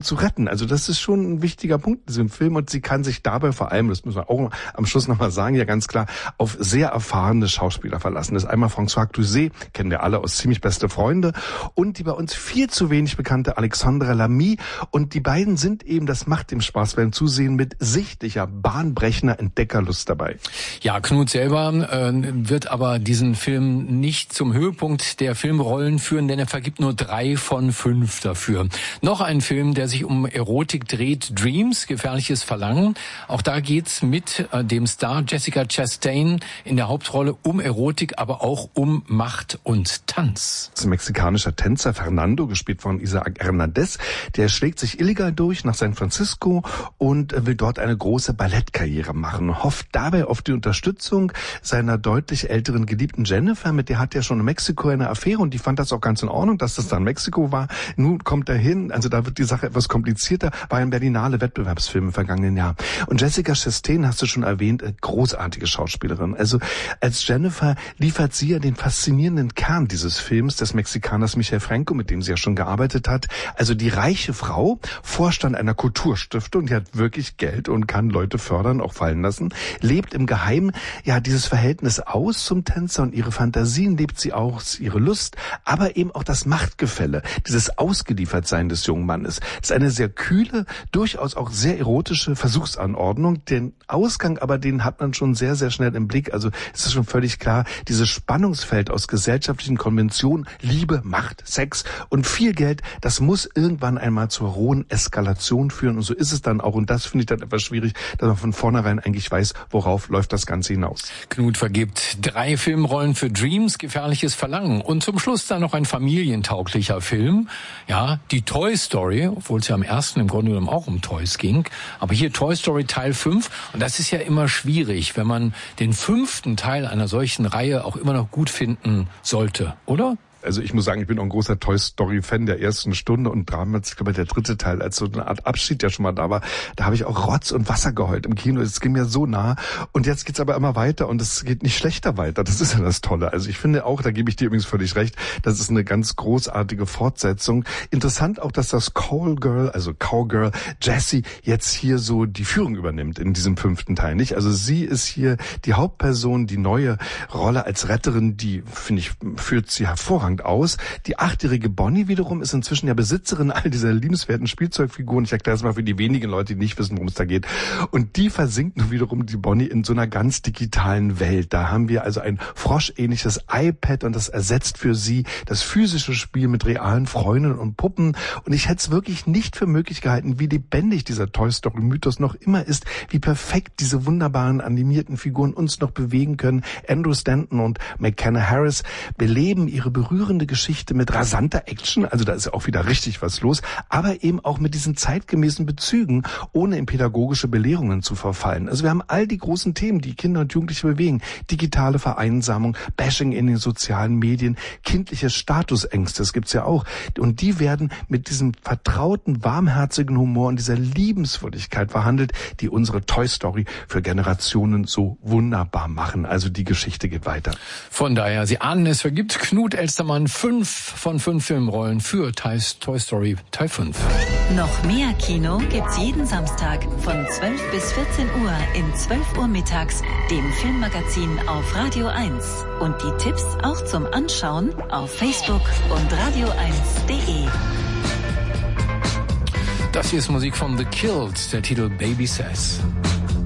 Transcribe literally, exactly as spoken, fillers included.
zu retten. Also das ist schon ein wichtiger Punkt in diesem Film und sie kann sich dabei vor allem, das müssen wir auch am Schluss nochmal sagen, ja ganz klar, auf sehr erfahrene Schauspieler verlassen. Das ist einmal François Cluzet, kennen wir alle aus Ziemlich beste Freunde, und die bei uns viel zu wenig bekannte Alexandra Lamy, und die beiden sind eben, das macht dem Spaß beim Zusehen, mit sichtlicher, bahnbrechender Entdeckerlust dabei. Ja, Knut selber äh, wird aber diesen Film nicht zum Höhepunkt der Filmrollen führen, denn er vergibt nur drei von fünf dafür. Noch ein Film, der sich um Erotik dreht, Dreams, gefährliches Verlangen. Auch da geht's mit äh, dem Star Jessica Chastain in der Hauptrolle um Erotik, aber auch um Macht und Tanz. Das ist ein mexikanischer Tänzer, Fernando, gespielt von Isaac Hernandez. Der schlägt sich illegal durch nach San Francisco und will dort eine große Ballettkarriere machen. Hofft dabei auf die Unterstützung seiner deutlich älteren Geliebten Jennifer, mit der hat er schon in Mexiko eine Affäre und die fand das auch ganz in Ordnung, dass das dann Mexiko war. Nun kommt er hin, also da wird die Sache etwas komplizierter, war ein Berlinale Wettbewerbsfilm im vergangenen Jahr. Und Jessica Chastain, hast du schon erwähnt, großartige Schauspielerin. Also als Jennifer liefert sie ja den faszinierenden Kern dieses Films des Mexikaners Michel Franco, mit dem sie ja schon gearbeitet hat. Also die reiche Frau, Vorstand einer Kulturstiftung, die hat wirklich Geld und kann Leute fördern, auch fallen lassen, lebt im Geheimen ja dieses Verhältnis aus zum Tänzer und ihre Fantasien lebt sie auch, ihre Lust, aber eben auch das Machtgefälle, dieses Ausgeliefertsein des jungen Mannes. Das ist eine sehr kühle, durchaus auch sehr erotische Versuchsanordnung. Den Ausgang aber, den hat man schon sehr, sehr schnell im Blick. Also es ist schon völlig klar, dieses Spannungsfeld aus gesellschaftlichen Konventionen, Liebe, Macht, Sex und viel Geld, das muss irgendwann einmal zur rohen Eskalation führen. Und so ist es dann auch. Und das finde ich dann etwas schwierig, dass man von vornherein eigentlich weiß, worauf läuft das Ganze hinaus. Knut vergibt drei Filmrollen für Dreams, gefährliches Verlangen. Und zum Schluss dann noch ein familientauglicher Film. Ja, die Toy Story, obwohl es ja am ersten im Grunde genommen auch um Toys ging. Aber hier Toy Story Teil fünf. Und das ist ja immer schwierig, wenn man den fünften Teil einer solchen Reihe auch immer noch gut finden sollte, oder? Also ich muss sagen, ich bin auch ein großer Toy Story Fan der ersten Stunde und damals, ich glaube, der dritte Teil, als so eine Art Abschied ja schon mal da war, da habe ich auch Rotz und Wasser geheult im Kino. Es ging mir so nah und jetzt geht's aber immer weiter und es geht nicht schlechter weiter. Das ist ja das Tolle. Also ich finde auch, da gebe ich dir übrigens völlig recht, das ist eine ganz großartige Fortsetzung. Interessant auch, dass das Cowgirl, also Cowgirl Jessie jetzt hier so die Führung übernimmt in diesem fünften Teil, nicht? Also sie ist hier die Hauptperson, die neue Rolle als Retterin, die, finde ich, führt sie hervorragend aus. Die achtjährige Bonnie wiederum ist inzwischen ja Besitzerin all dieser liebenswerten Spielzeugfiguren. Ich erkläre es mal für die wenigen Leute, die nicht wissen, worum es da geht. Und die versinkt nun wiederum die Bonnie in so einer ganz digitalen Welt. Da haben wir also ein froschähnliches iPad und das ersetzt für sie das physische Spiel mit realen Freundinnen und Puppen. Und ich hätte es wirklich nicht für möglich gehalten, wie lebendig dieser Toy Story Mythos noch immer ist, wie perfekt diese wunderbaren animierten Figuren uns noch bewegen können. Andrew Stanton und McKenna Harris beleben ihre berührende Geschichte mit rasanter Action, also da ist ja auch wieder richtig was los, aber eben auch mit diesen zeitgemäßen Bezügen, ohne in pädagogische Belehrungen zu verfallen. Also wir haben all die großen Themen, die Kinder und Jugendliche bewegen. Digitale Vereinsamung, Bashing in den sozialen Medien, kindliche Statusängste, das gibt's ja auch. Und die werden mit diesem vertrauten, warmherzigen Humor und dieser Liebenswürdigkeit verhandelt, die unsere Toy Story für Generationen so wunderbar machen. Also die Geschichte geht weiter. Von daher, Sie ahnen, es vergibt Knut Elstermann fünf von fünf Filmrollen für Toy Story Teil fünf. Noch mehr Kino gibt's jeden Samstag von zwölf bis vierzehn Uhr in zwölf Uhr mittags, dem Filmmagazin auf Radio eins. Und die Tipps auch zum Anschauen auf Facebook und radio eins punkt de. Das hier ist Musik von The Killed, der Titel Baby Says.